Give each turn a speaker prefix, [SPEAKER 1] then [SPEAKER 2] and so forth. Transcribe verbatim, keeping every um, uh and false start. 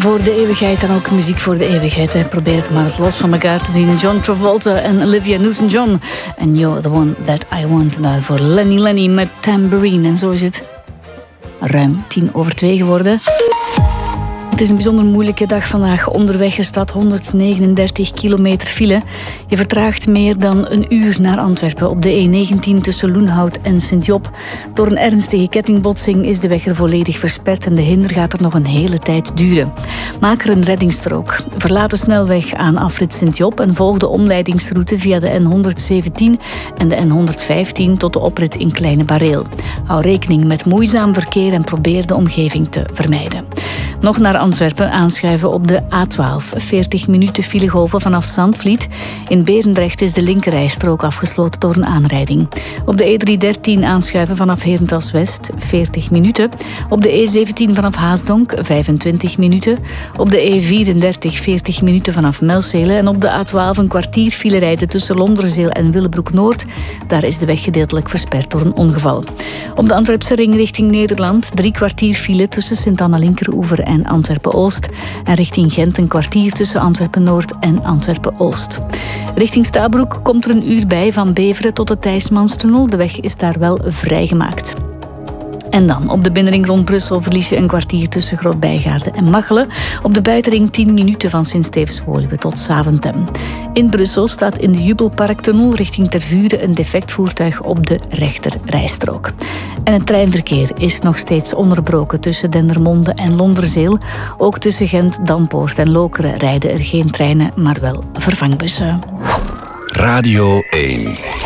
[SPEAKER 1] voor de eeuwigheid en ook muziek voor de eeuwigheid. Hè. Probeer het maar eens los van elkaar te zien. John Travolta en Olivia Newton-John. And You're the One That I Want. Daarvoor Lenny Lenny met Tambourine. En zo is het ruim tien over twee geworden. Het is een bijzonder moeilijke dag vandaag. Onderweg er staat honderdnegenendertig kilometer file. Je vertraagt meer dan een uur naar Antwerpen op de E negentien tussen Loenhout en Sint-Job. Door een ernstige kettingbotsing is de weg er volledig versperd en de hinder gaat er nog een hele tijd duren. Maak er een reddingsstrook. Verlaat de snelweg aan afrit Sint-Job en volg de omleidingsroute via de N honderdzeventien en de N honderdvijftien tot de oprit in Kleine Bareel. Hou rekening met moeizaam verkeer en probeer de omgeving te vermijden. Nog naar Antwerpen aanschuiven op de A twaalf. veertig minuten filegolven vanaf Zandvliet. In Berendrecht is de linkerrijstrook afgesloten door een aanrijding. Op de E driehonderddertien aanschuiven vanaf Herentals West. veertig minuten. Op de E zeventien vanaf Haasdonk. vijfentwintig minuten. Op de E vierendertig veertig minuten vanaf Melzele. En op de A twaalf een kwartier file rijden tussen Londerzeel en Willebroek-Noord. Daar is de weg gedeeltelijk versperd door een ongeval. Op de Antwerpse ring richting Nederland. Drie kwartier file tussen Sint-Anna-Linkeroever en Antwerpen-Oost. En richting Gent een kwartier tussen Antwerpen-Noord en Antwerpen-Oost. Richting Stabroek komt er een uur bij van Beveren tot de Thijsmanstunnel. De weg is daar wel vrijgemaakt. En dan, op de binnenring rond Brussel verlies je een kwartier tussen Groot-Bijgaarden en Machelen. Op de buitenring tien minuten van Sint-Stevens-Woluwe tot Zaventem. In Brussel staat in de Jubelparktunnel richting Tervuren een defect voertuig op de rechterrijstrook. En het treinverkeer is nog steeds onderbroken tussen Dendermonde en Londerzeel. Ook tussen Gent, Dampoort en Lokeren rijden er geen treinen, maar wel vervangbussen.
[SPEAKER 2] Radio één.